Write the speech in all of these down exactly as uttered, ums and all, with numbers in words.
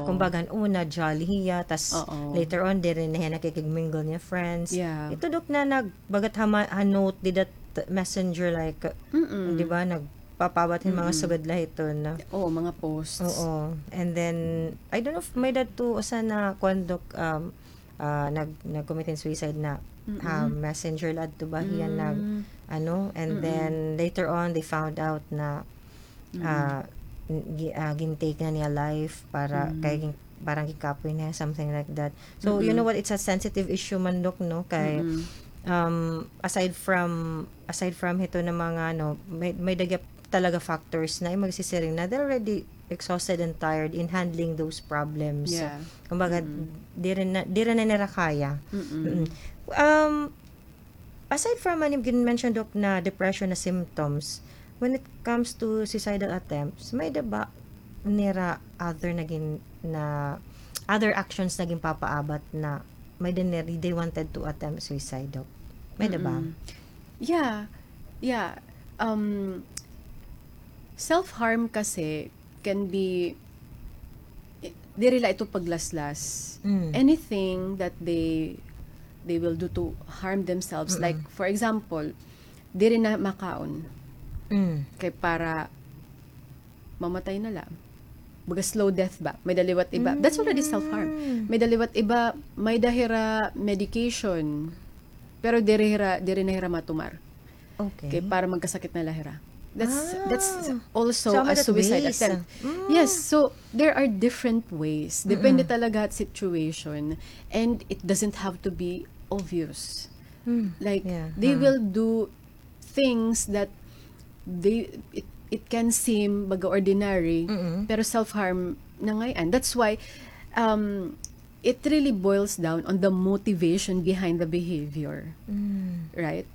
kumbaga, una, jolly hiya, tas Oo. later on, di rin na hiya nakikigmingle niya friends. Yeah. Ito, Dok, na nagbagat hama, hanote, di that messenger, like, Mm-mm. di ba, nagpapawat yung mga Mm-mm. sugad lahat ito na. Oo, mga posts. Oo. And then, I don't know if may that to, usa na, kondok, um, uh, nag, nag-commit suicide na, Mm-mm. um, messenger lad to ba, hiya Mm. nag, ano, and Mm-mm. then, later on, they found out na, uh, gi- uh, gintake na niya life para Mm. kay gin- parang gikapoy niya, something like that. So, you Mm-mm. know what, it's a sensitive issue man, Dok, no? Kay, Mm-mm. um, aside from, aside from ito na mga, ano, may, may dagap talaga factors na yung magsisiring na they're already exhausted and tired in handling those problems. Yeah. Kumbaga, Mm-mm. di rin na, di rin na nila kaya. Mm-mm. Mm-mm. Um, aside from, ano yung mention, Dok, na depression na symptoms, when it comes to suicidal attempts, may diba nira other naging na other actions naging papaabat na may dineri they wanted to attempt suicide, Dok? May diba? Mm-mm. Yeah. Yeah. Um, self-harm kasi can be, di rila ito paglaslas. Mm. Anything that they they will do to harm themselves. Mm-mm. Like, for example, di rin na makaon. Mm. Kay para mamatay na lang. Baga slow death ba? May daliwat iba. That's already self-harm. May daliwat iba, may dahira medication. Pero dirihira, diri nahira matumar. Okay. Kay para magkasakit na lahira. That's Ah. that's also Some a other suicide ways. attempt. Mm. Yes, so there are different ways. Depende Mm-mm. talaga at situation, and it doesn't have to be obvious. Mm. Like Yeah. they Mm. will do things that they it, it can seem baga ordinary, Mm-mm. pero self-harm na ngayon. That's why um it really boils down on the motivation behind the behavior, Mm. right?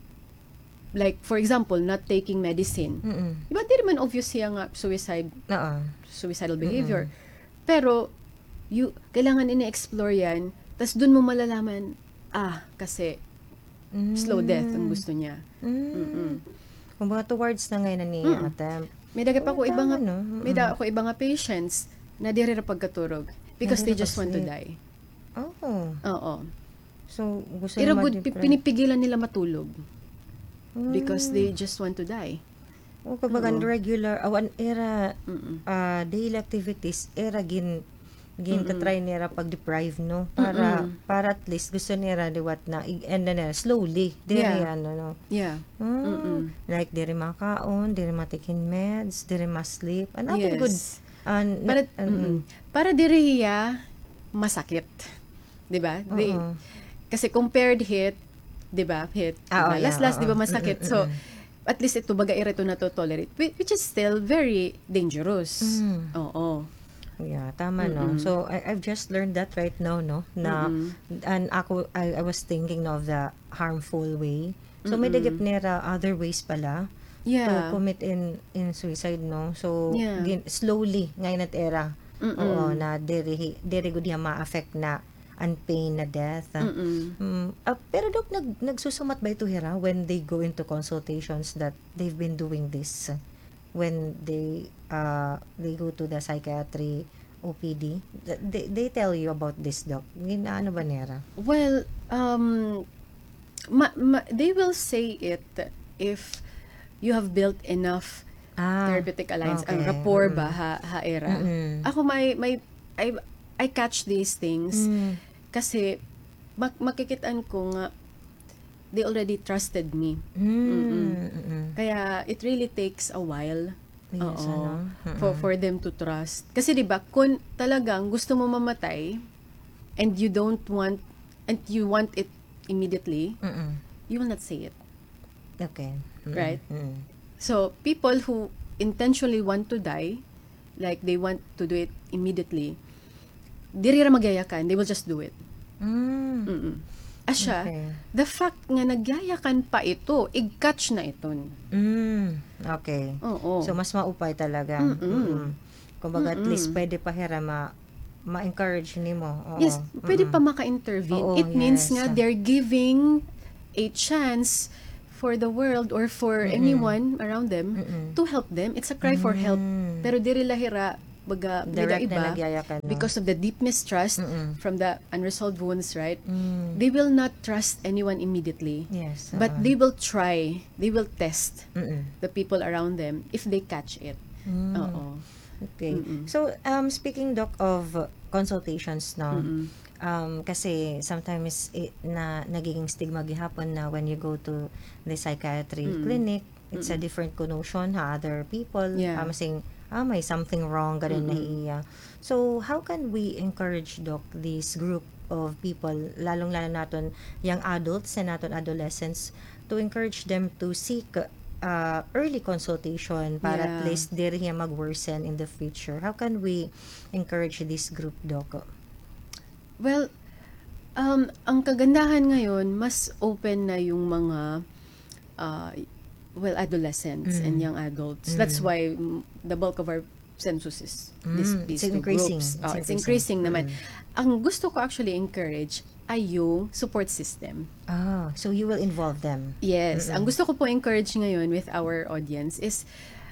Like for example, not taking medicine. Mm-mm. Diba di naman obvious siya nga suicide Oo. suicidal behavior. Pero you kailangan ini-explore yan, tas dun mo malalaman, ah, kasi Mm. slow death ang gusto niya. Mm. Mm-mm. Kumbaga towards na ngayon na ni Mm. attempt. May daga pa Oh, ko iba nga, tama, no? Mm-mm. may daga ko iba nga patients na diri ra pagkaturog because they Nadiri just want to pag-sleep. die. Oh. Oo. So, gusto Pero na good, ma-depress. pinipigilan nila matulog Mm. because they just want to die. Oh, kumbaga Oo. regular, awan era, Mm-mm. ah, daily activities, era gin, gin Mm-mm. try nila pag-deprive, no? Para, Mm-mm. para at least gusto nila diwat na, i-end na nila, slowly, diri Yeah. ano, no? Yeah. Mm. Mm-mm. Like, diri makaon, diri matikin meds, diri ma-sleep. Another Yes. good, uh, na- Para, mm, mm-mm. para diri hiya masakit. 'Di ba? Di- Oo. Kasi compared hit, 'di ba? Hit. Ah, oh, diba? yeah, Last-last, 'di ba, oo. masakit. Mm, mm, So, mm. at least ito baga ira ito na to tolerate, whi- which is still very dangerous. Mm. Oo. Yeah, tama, no? Mm-mm. So, I, I've just learned that right now, no? Na, Mm-mm. and ako, I, I was thinking of the harmful way. So, may Mm-mm. dagip nera other ways pala Yeah. to commit in in suicide, no? So, Yeah. gin, slowly, ngayon at era, Mm-mm. oo, na diri, diri good yung ma-affect na and pain na death. Mm-mm. Mm, ah, pero Dok, nag, nagsusumat ba ito, Hira, when they go into consultations that they've been doing this? When they uh they go to the psychiatry O P D, th- they, they tell you about this, Doc. Ginaano ba nera? Well, um, ma- ma- they will say it if you have built enough Ah, therapeutic alliance, ang okay. rapport Mm-mm. ba, ha, ha era. Mm-mm. Ako may, may, I, I catch these things Mm. kasi mak- makikitaan ko nga they already trusted me. Mm. Mm-mm. Mm-mm. Kaya it really takes a while. Yes, Oo. ano? For Mm-mm. for them to trust. Kasi 'di ba, kung talagang gusto mo mamatay and you don't want and you want it immediately, Mm-mm. you will not say it. Okay. Mm-mm. Right? Mm-mm. So, people who intentionally want to die, like they want to do it immediately, diri ra magayakan, they will just do it. Mm. Mm-mm. Asya, Okay. the fact nga nagyayakan pa ito, i-catch na iton. Mm. Okay. Oo. So, mas maupay talaga. Mm-mm. Mm-mm. Kumbaga, at Mm-mm. least pwede pa hira ma ma-encourage nimo. Oo. Yes, pwede Mm-mm. pa maka-intervene. Oo, It means yes. nga they're giving a chance for the world or for Mm-mm. anyone around them Mm-mm. to help them. It's a cry for help. Mm. Pero diri lahira baga, may Direct iba, na nagyayakan, no? because of the deep mistrust Mm-mm. from the unresolved wounds, right? Mm. They will not trust anyone immediately. Yes. But uh-uh. they will try, they will test Mm-mm. the people around them if they catch it. Mm. Oo. Okay. Mm-mm. So, um, speaking, Doc, of uh, consultations now, Mm-mm. um, kasi sometimes it, na nagiging stigma gihapon na when you go to the psychiatry Mm-mm. clinic, it's a Mm-mm. different connotation ha other people Yeah. um, saying, ah, may something wrong, ganun na Mm-mm. iya. So, how can we encourage, Doc, this group of people, lalong-lalo naton young adults and naton adolescents, to encourage them to seek uh, early consultation para at Yeah. least di rin yan mag-worsen in the future? How can we encourage this group, Doc? Well, um, ang kagandahan ngayon, mas open na yung mga uh, well, adolescents Mm. and young adults. Mm. That's why mm, the bulk of our census is this, Mm, these it's two increasing. groups. It's Oh, it's increasing. increasing naman. Mm. Ang gusto ko actually encourage ay yung support system. Ah, so you will involve them. Yes. Mm-mm. Ang gusto ko po encourage ngayon with our audience is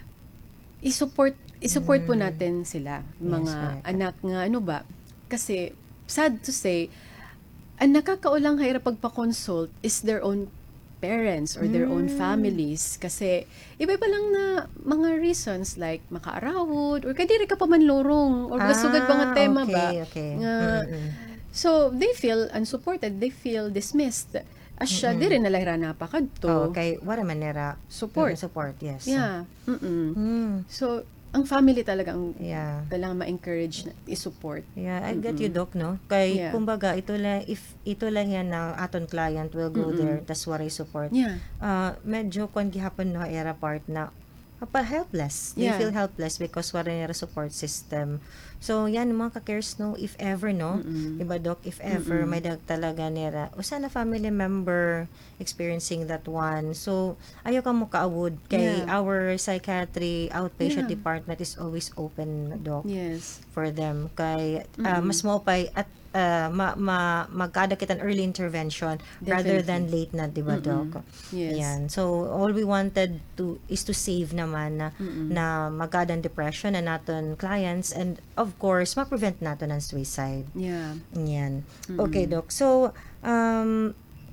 i-support i-support po Mm. natin sila, Yes, mga correct. anak nga ano ba? Kasi sad to say, ang nakakaulang hirap pagpa-consult is their own parents or their own Mm. families kasi iba-iba lang na mga reasons like makaarawod or kadiri ka pa manlurong or gasugad ba nga tema okay, ba okay. nga Mm-mm. so they feel unsupported, they feel dismissed asya Mm-mm. diri na lahira na pa kadto Okay, wala manera. support. Mm, support, yes. Yeah. Mm-mm. Mm, So ang family talaga ang yeah. kailangan ma-encourage na i-support. Yeah, I get Mm-mm. you, Doc, no? Kay, Yeah. kumbaga, ito lang, if ito lang yan na aton client will go Mm-mm. there, that's what I support. Yeah. Uh, medyo kung gihapon no era part na pa helpless. They Yeah. feel helpless because wala nila support system. So, yan, mga ka-cares, no, if ever, no, Mm-mm. diba, Doc, if ever, Mm-mm. may dag talaga nila, o sana family member experiencing that one. So, ayaw ka mo kaawod kay Yeah. our psychiatry outpatient Yeah. department is always open, Doc, Yes. for them. Kay, uh, Mm-mm. mas mo pay at uh, ma, ma, magkada kita early intervention rather than late na, diba, Mm-mm. Doc? Yes. Yan. So, all we wanted to is to save naman na, Mm-mm. na magkadang depression na naton clients and of course, ma-prevent natin ang suicide. Yeah. Yan. Mm-mm. Okay, Doc. So, um,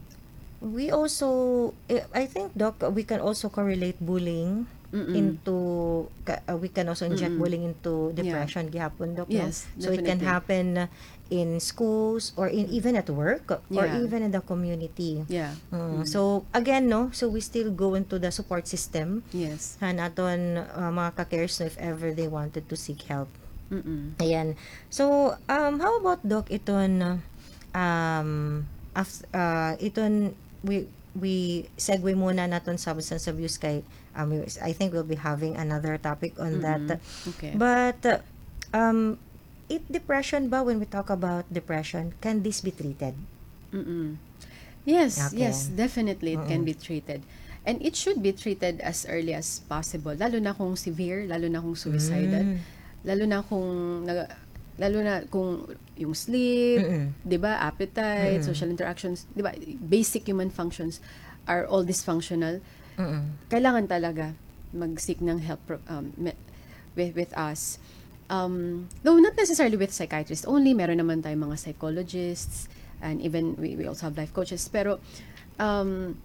we also, eh, I think, Doc, we can also correlate bullying Mm-mm. into, ka- uh, we can also inject Mm-mm. bullying into depression, gihapon, Doc, Yes, no? So, it can definitely. happen in schools or in even at work or Yeah. even in the community. Yeah. Mm. So, again, no, so we still go into the support system Yes. ha naton uh, mga ka-cares no, if ever they wanted to seek help. Mm-mm. Ayan. So, um, how about, Doc, iton, um, af, uh, iton, we, we segue muna naton substance abuse kay, um, I think we'll be having another topic on that. Mm-mm. Okay. But, uh, um, it depression ba, when we talk about depression, can this be treated? Mm-mm. Yes, Okay. yes, definitely it can Mm-mm. be treated. And it should be treated as early as possible. Lalo na kung severe, lalo na kung suicidal, Mm. lalo na kung nag- lalo na kung yung sleep, Mm-mm. 'di ba, appetite, Mm-mm. social interactions, 'di ba, basic human functions are all dysfunctional. Mm-mm. Kailangan talaga mag-seek ng help pro- um, me- with, with us. Um, though not necessarily with psychiatrists only, meron naman tayong mga psychologists and even we, we also have life coaches. Pero um,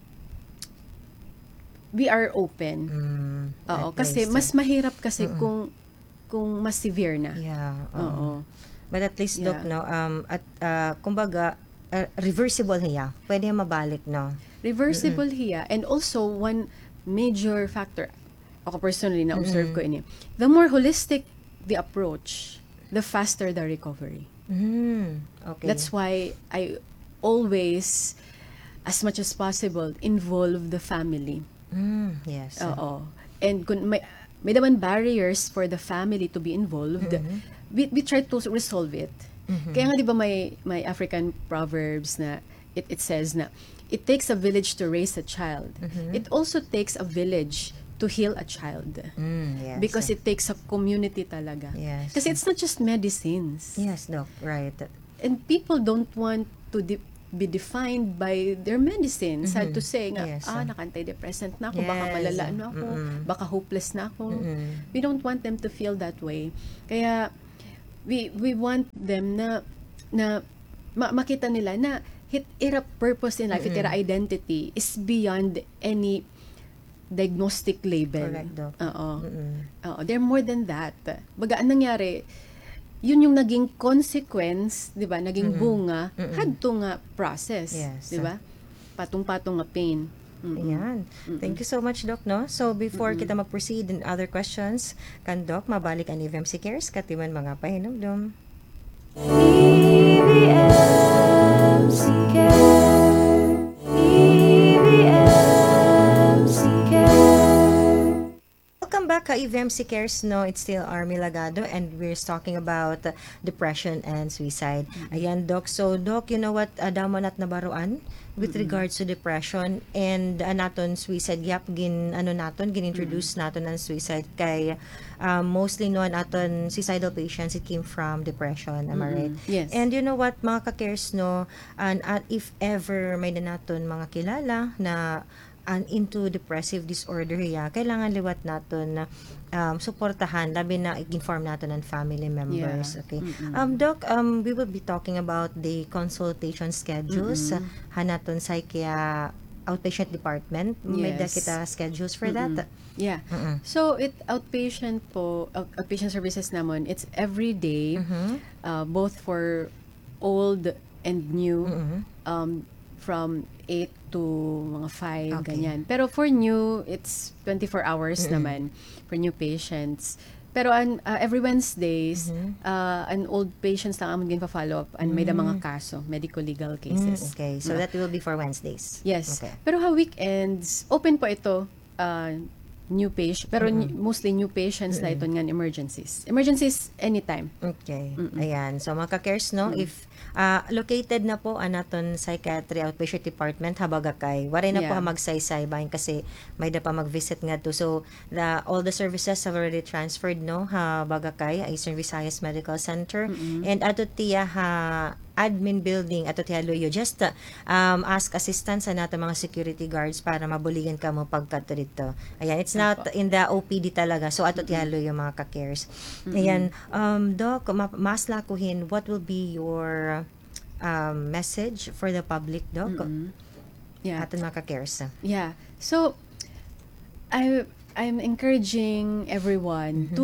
we are open. Mm, Oo, at kasi least, mas mahirap kasi Mm-mm. kung kung mas severe na. yeah, oo. Oo. But at least, Doc, Yeah. no, um, at, uh, kumbaga, uh, reversible hiya. Pwede mabalik, no? Reversible hiya, and also one major factor, ako personally na-observe ko ini, the more holistic the approach, the faster the recovery. Mm, okay. That's why I always, as much as possible, involve the family. Mm, yes. Oo. And kung may, may naman barriers for the family to be involved, we, we try to resolve it. Mhm. Kaya nga di ba may, may African proverbs na it, it says na, it takes a village to raise a child. Mhm. It also takes a village to heal a child. Mm, yes. Because it takes a community talaga. Yes. Kasi it's not just medicines. Yes, Doc, right. And people don't want to de- be defined by their medicine. Sad to say nga, Yes. ah, naka-antidepressant na ako, baka Yes. malala na ako, Mm-mm. baka hopeless na ako. Mm-mm. We don't want them to feel that way. Kaya, we we want them na, na ma- makita nila na hit, ira purpose in life, Mm-mm. ira identity is beyond any diagnostic label. Correct, Doc. Oo. Mm-mm. Oo, they're more than that. Baga, ang nangyari, yun yung naging consequence, di ba? Naging bunga, Mm-mm. had to nga process. Yes. Di ba? Patong-patong nga pain. Mm-mm. Ayan. Thank you so much, Doc, no? So, before kita mag-proceed in other questions, kan Doc, mabalik ang E V M C Cares, katiman mga pahinumdum. E V M C Care, E V M C Care. Welcome back ka E V M C Cares, no? It's still Army Lagado and we're talking about uh, depression and suicide. Ayan, Doc. So, Doc, you know what, uh, damo nat nabaruan with regards to depression and uh, naton suicide. Yap, gin, ano naton, gin-introduce naton ang suicide kay um, mostly noon aton suicidal patients, it came from depression. Am I right? Yes. And you know what, mga ka-cares, no, and uh, if ever may na naton mga kilala na an into depressive disorder ya, kailangan liwat naton na um, suportahan, labi na i-inform naton ng family members. Yeah. Okay. Mm-mm. Um, Doc, um, we will be talking about the consultation schedules. Mm-mm. Hanaton sa kaya outpatient department. May da Yes. kita schedules for that. Yeah. Mm-mm. So, it outpatient po, out- outpatient services namon, it's every day, Mhm. uh, both for old and new, Mm-mm. um, from eight to mga five, Okay. ganyan. Pero for new, it's twenty-four hours Mm-mm. naman for new patients. Pero an, uh, every Wednesdays, Mhm. uh, an old patients lang amon gin-follow up and may da mga kaso, medico-legal Mm, cases. okay. So, Mm. that will be for Wednesdays. Yes. Okay. Pero ha weekends, open po ito, uh, new patient, pero Mm-mm. ny- mostly new patients na ito nga emergencies. Emergencies anytime. Okay. Mm-mm. Ayan. So, mga ka-cares, no, if ah, located na po ang naton psychiatry outpatient department habaga kay waray na po Yeah. ha magsaysay bahin kasi may da pa mag-visit nga to. So, the, all the services have already transferred, no, ha baga kay Eastern Visayas Medical Center. Mm-mm. And ato tiya ha admin building ato tiya Luyo. Just uh, um, ask assistance sa nato mga security guards para mabuligan ka mo pagkato dito. Ayan, it's not Opo. in the O P D talaga. So, ato tiya Luyo mga ka-cares. Ayan, um, Doc, ma- mas lakuhin, what will be your um, message for the public, Doc? Mm-mm. Yeah. Aton mga ka-cares. Yeah. So, I I'm encouraging everyone Mhm. to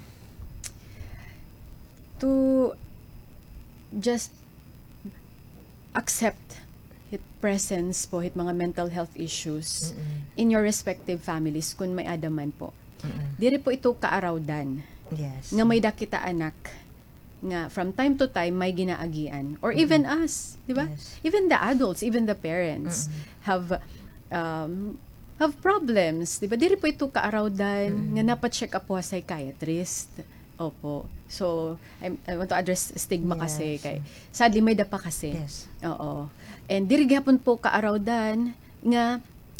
to just accept hit presence po hit mga mental health issues Mm-mm. in your respective families kung may adaman po. Mm-mm. Diri po ito kaarawdan Yes. nga may dakita anak nga from time to time may ginaagian or even us, di ba? Yes. Even the adults, even the parents have um have problems, di ba? Diri po ito kaarawdan nga napacheck up po sa psychiatrist. Opo. So, I, I want to address stigma kasi Yes. kay sadly may dapa kasi. Yes. Oo. And diri gyapon po kaarawdan nga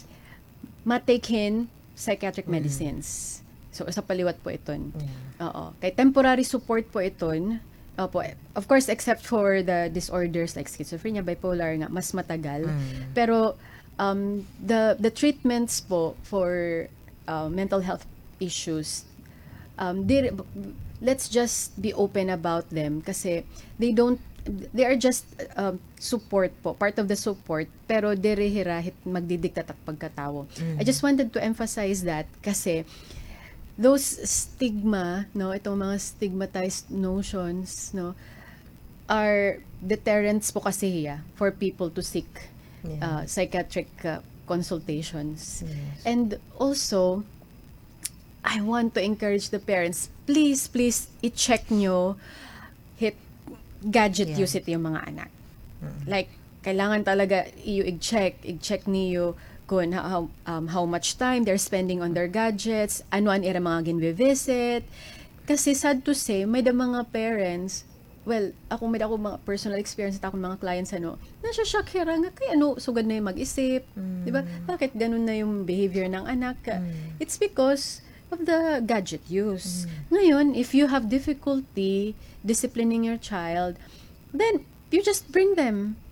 matakehin psychiatric medicines. So, sa paliwat po iton. Yeah. Oo. Kay temporary support po iton. Opo. Of course, except for the disorders like schizophrenia, bipolar nga, mas matagal. Mm. Pero, um, the the treatments po for uh, mental health issues, um, they, let's just be open about them kasi they don't, they are just um, support po, part of the support, pero dirihirahit magdidiktat at pagkatawo. I just wanted to emphasize that kasi those stigma, no, itong mga stigmatized notions, no, are deterrents po kasi yeah, for people to seek Yeah. uh, psychiatric uh, consultations. Yes. And also, I want to encourage the parents, please, please, i-check nyo hit gadget Yeah. usage yung mga anak. Like, kailangan talaga iyo i-check, i-check niyo kung how, um, how much time they're spending on their gadgets, ano ang ira mga ginvivisit. Kasi sad to say, may da mga parents, well, ako may da ako mga personal experience at ako mga clients, ano, nasya-shock hira nga, kaya ano, sugad na yung mag-isip. Di ba? Bakit ganun na yung behavior ng anak? It's because of the gadget use. Ngayon, if you have difficulty disciplining your child, then you just bring them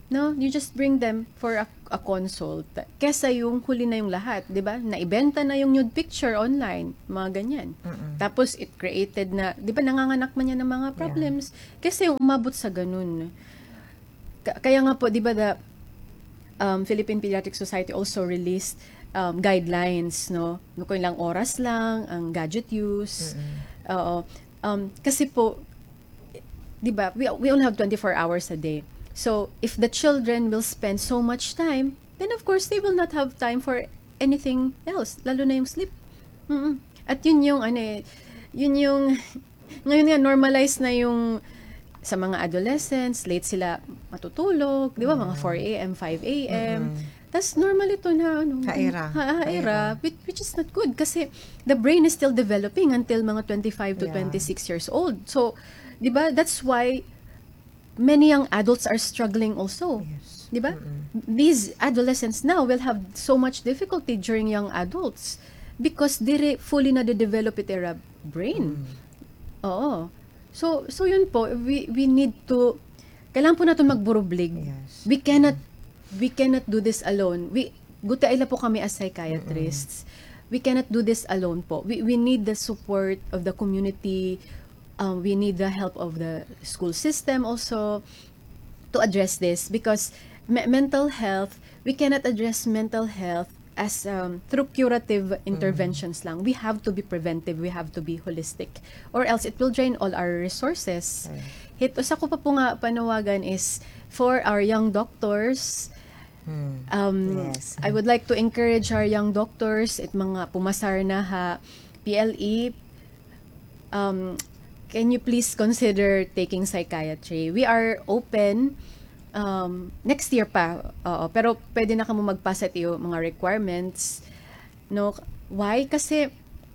No, you just bring them for a, a consult. Kesa yung huli na yung lahat, 'di ba? Naibenta na yung nude picture online, mga ganyan. Mm-mm. Tapos it created na, 'di ba, nanganganak man yan ng mga problems. Kesa yung umabot sa ganun. Ka- Kaya nga po, 'di ba, the um, Philippine Pediatric Society also released um, guidelines, no? Kung ilang oras lang ang gadget use. Oo. Um, kasi po, 'di ba, we, we only have twenty-four hours a day. So, if the children will spend so much time, then of course they will not have time for anything else, lalo na yung sleep. Mm-mm. At yun yung ano eh, yun yung ngayon nga normalize na yung sa mga adolescents, late sila matutulog, 'di ba? Mga four a.m., five a.m. Tas normal ito na ano, Haera. ha, haera, which, which is not good kasi the brain is still developing until mga twenty-five to Yeah. twenty-six years old. So, 'di ba? That's why many young adults are struggling also. Yes. 'Di ba? These adolescents now will have so much difficulty during young adults because they fully na develop their brain. Oo. So so yun po, we we need to kailangan po natin magburublig. Yes. We cannot we cannot do this alone. We gutaila po kami as psychiatrists. We cannot do this alone po. We we need the support of the community. Um, we need the help of the school system also to address this because me- mental health, we cannot address mental health as um, through curative interventions lang. We have to be preventive, we have to be holistic or else it will drain all our resources. Hit usa ko pa po nga panawagan is for our young doctors. Hmm. Um, Yes. I would like to encourage our young doctors at mga pumasar na ha P L E. Um, can you please consider taking psychiatry? We are open um, next year pa. Oo, pero pwede na kamo magpasa tiyo mga requirements. No, why? Kasi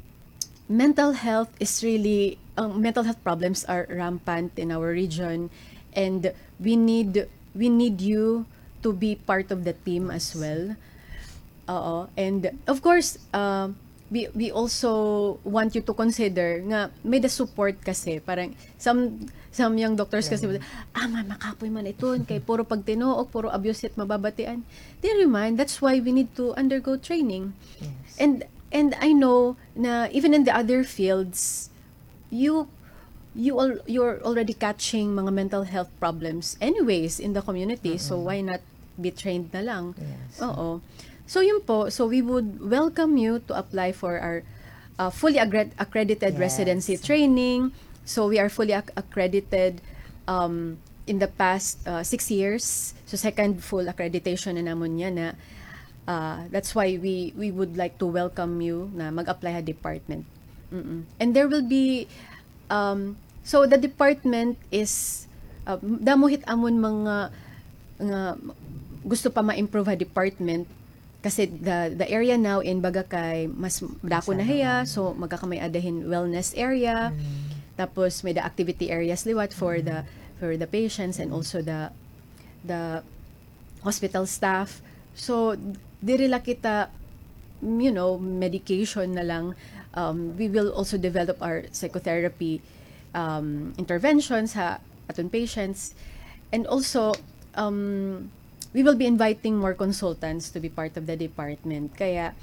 mental health is really um, mental health problems are rampant in our region and we need we need you to be part of the team as well. Oo, and of course um we we also want you to consider nga may the support kasi parang some some young doctors kasi ah man makapoy man ito kay puro pag tinuok puro abuse at mababatian. They remind that's why we need to undergo training. Yes. And and I know na even in the other fields you you al- you're already catching mga mental health problems anyways in the community, so why not be trained na lang. Yes. Oo. So yun po, so we would welcome you to apply for our uh, fully accre- accredited Yes. residency training. So we are fully ac- accredited um, in the past uh, six years. So second full accreditation na namon niya na uh, that's why we we would like to welcome you na mag-apply sa department. Mm-mm. And there will be um, so the department is uh, damo hit amon mga nga gusto pa ma-improve ha department kasi the the area now in Bagakay mas dako na hiya, so magkakamay adahin wellness area, tapos may the activity areas liwat for the for the patients and also the the hospital staff. So diri la kita you know medication na lang. Um, we will also develop our psychotherapy um, interventions ha aton patients, and also um, we will be inviting more consultants to be part of the department. Kaya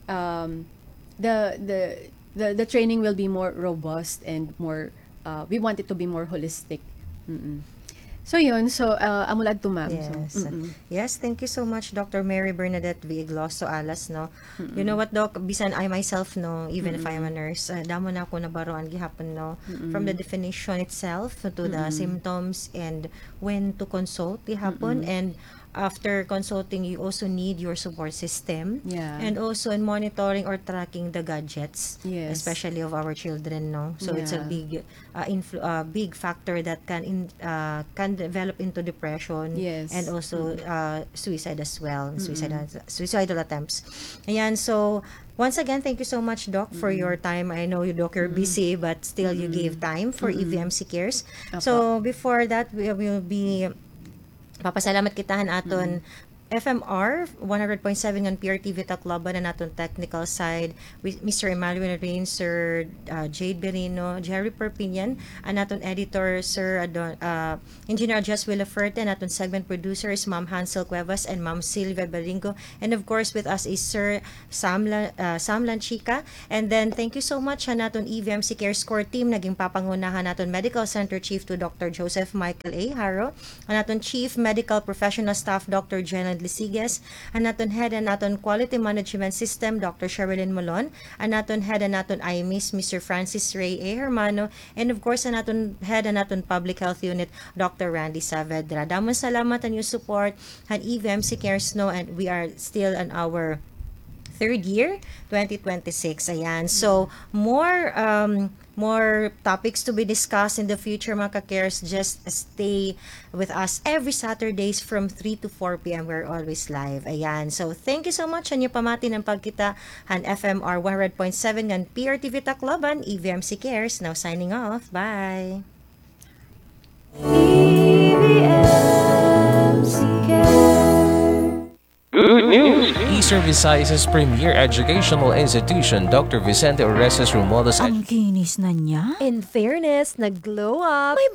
um, the, the the the training will be more robust and more uh, we want it to be more holistic. Mm-mm. So yun, so uh, amulad to ma'am. Yes. So, mm-mm. Yes, thank you so much, Doctor Mary Bernadette Vigloso Alas, no. You know what, Doc, bisan I myself, no, even if I am a nurse, uh, damo na ako nabaroan gihapon, no, from the definition itself to the symptoms and when to consult gihapon, and after consulting, you also need your support system. Yeah. And also in monitoring or tracking the gadgets, Yes. especially of our children, no. So it's a Yeah. big uh, influ- uh, big factor that can in, uh, can develop into depression, Yes. and also uh, suicide as well, suicidal suicidal attempts. Ayan, so once again, thank you so much, Doc, for your time. I know you, Doc, you're busy, but still you gave time for E V M C Cares. So before that, we will be papasalamat kitahan aton F M R one hundred point seven on P R T V Tacloban na naton technical side with Mister Emmanuel Rain, Sir uh, Jade Berino, Jerry Perpignan, and naton editor Sir Adon, uh, Engineer Jess Willaferte, naton segment producers Ma'am Hansel Cuevas and Ma'am Silvia Balingo, and of course with us is Sir Sam, La, uh, Sam Lanchica. And then thank you so much sa naton E V M C Care Score team, naging papangunahan naton Medical Center Chief to Doctor Joseph Michael A. Haro, ang naton Chief Medical Professional Staff Doctor Jenad Lisiges, ang naton Head and naton Quality Management System Doctor Sherilyn Molon, ang naton Head and naton I M I S Mister Francis Ray A. Hermano, and of course ang naton Head and naton Public Health Unit Doctor Randy Saavedra. Damon salamat ang yung support ang E V M C Care Snow, and we are still on our third year, twenty twenty-six. Ayan. So, more um, more topics to be discussed in the future, mga ka-cares. Just stay with us every Saturdays from three to four p.m. We're always live. Ayan. So, thank you so much. Anyo pamati ng pagkita han F M R one hundred point seven ng P R T V Tacloban, E V M C Cares. Now signing off. Bye! E V M C Care. Good news! Eastern Visayas' premier educational institution, Doctor Vicente Orestes Romualdez Ang kinis na niya. In fairness, nag-glow up. May